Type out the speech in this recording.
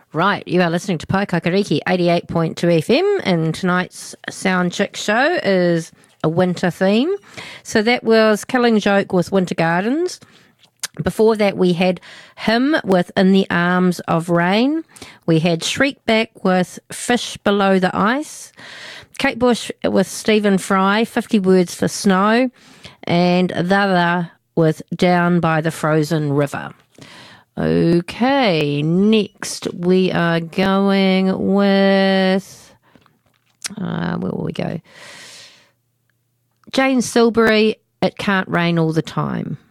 Right, you are listening to Pai Kakariki 88.2 FM, and tonight's Sound Chick show is a winter theme. So that was Killing Joke with Winter Gardens. Before that, we had Him with In the Arms of Rain. We had Shriekback with Fish Below the Ice. Kate Bush with Stephen Fry, 50 Words for Snow. And Dada with Down by the Frozen River. Okay, next we are going with, where will we go? Jane Silbury, It Can't Rain All the Time.